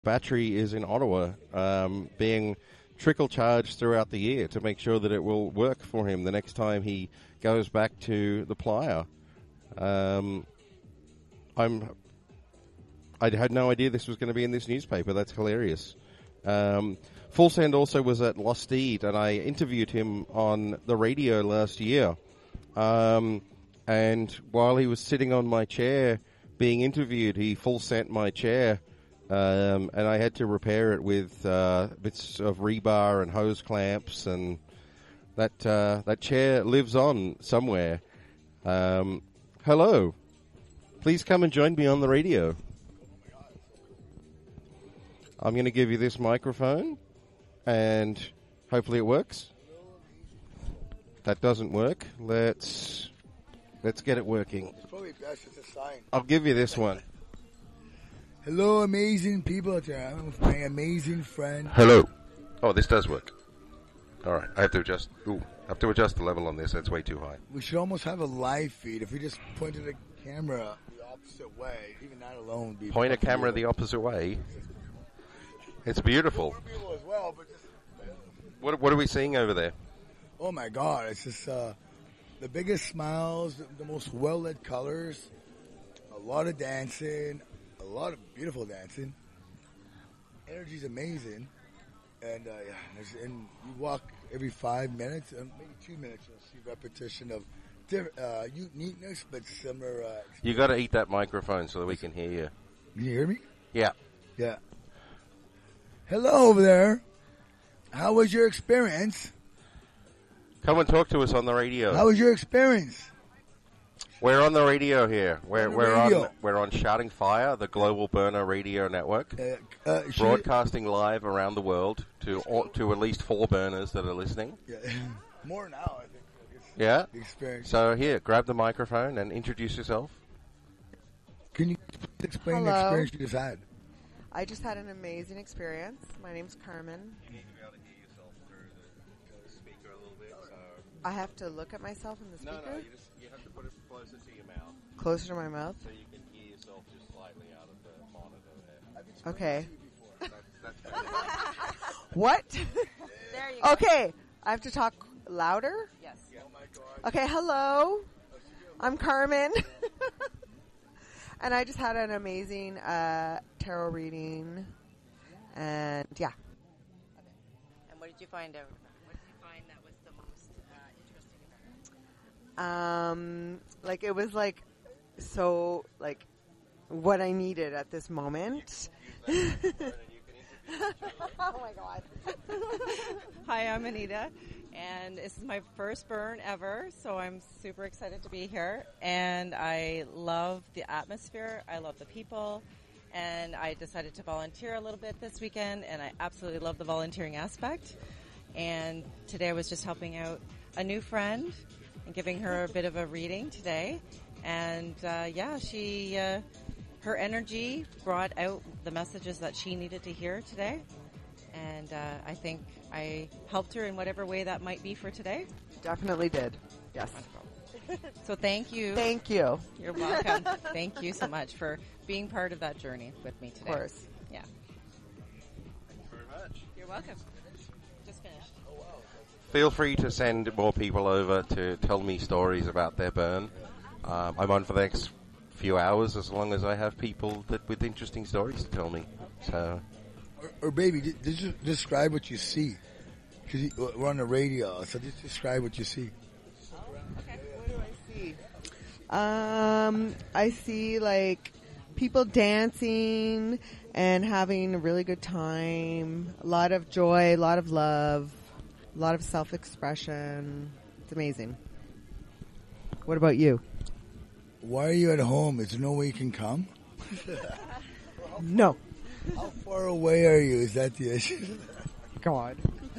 battery is in Ottawa, being trickle charged throughout the year to make sure that it will work for him the next time he goes back to the Playa. I had no idea this was going to be in this newspaper. That's hilarious. Full Send also was at Losteed, and I interviewed him on the radio last year. And while he was sitting on my chair being interviewed, he full sent my chair, and I had to repair it with bits of rebar and hose clamps, and that chair lives on somewhere. Hello. Please come and join me on the radio. I'm going to give you this microphone, and hopefully it works. That doesn't work. Let's get it working. It's probably best it's a sign. I'll give you this one. Hello, amazing people out there. I'm with my amazing friend. Hello. Oh, this does work. All right. I have to adjust. Ooh, I have to adjust the level on this. That's way too high. We should almost have a live feed. If we just pointed the camera the opposite way, even that alone would be... Point a camera the opposite way. It's beautiful. As well, but just... What are we seeing over there? Oh, my God. It's just the biggest smiles, the most well-lit colors, a lot of dancing, a lot of beautiful dancing. Energy's amazing. And, and you walk every 5 minutes, maybe 2 minutes, you'll see repetition of uniqueness, but similar. You got to eat that microphone so that we can hear you. Can you hear me? Yeah. Yeah. Hello over there. How was your experience? Come and talk to us on the radio. How was your experience? We're on the radio here. Radio. We're on Shouting Fire, the Global Burner Radio Network, broadcasting live around the world to at least 4 burners that are listening. Yeah. More now, I think. Yeah. The experience. So here, grab the microphone and introduce yourself. Can you explain the experience you just had? I just had an amazing experience. My name's Carmen. You need to be able to hear yourself through the speaker a little bit. So I have to look at myself in the speaker? No, you have to put it closer to your mouth. Closer to my mouth? So you can hear yourself just slightly out of the monitor there. Okay. That's What? There you go. Okay. I have to talk louder? Yes. Oh, my God. Okay, hello. I'm Carmen. And I just had an amazing tarot reading. And, yeah. Okay. And what did you find out? What did you find that was the most interesting about it? Like, it was, like, so, like, what I needed at this moment. Oh, my God. Hi, I'm Anita, and this is my first burn ever, so I'm super excited to be here. And I love the atmosphere, I love the people, and I decided to volunteer a little bit this weekend, and I absolutely love the volunteering aspect. And today I was just helping out a new friend and giving her a bit of a reading today. And her energy brought out the messages that she needed to hear today. And I think I helped her in whatever way that might be for today. Definitely did. Yes. Wonderful. So thank you. Thank you. You're welcome. Thank you so much for being part of that journey with me today. Of course. Yeah. Thank you very much. You're welcome. Just finished. Feel free to send more people over to tell me stories about their burn. I'm on for the next few hours as long as I have people with interesting stories to tell me. So, or baby, just describe what you see. Because we're on the radio, so just describe what you see. Okay. What do I see? I see, like, people dancing and having a really good time. A lot of joy, a lot of love, a lot of self-expression. It's amazing. What about you? Why are you at home? Is there no way you can come? No. How far away are you? Is that the issue? God.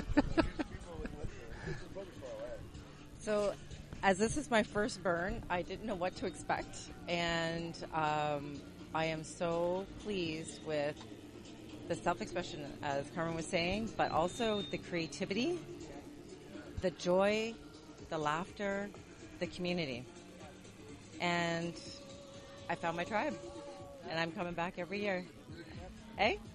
So, as this is my first burn, I didn't know what to expect. And I am so pleased with the self-expression, as Carmen was saying, but also the creativity, the joy, the laughter, the community. And I found my tribe, and I'm coming back every year. Eh?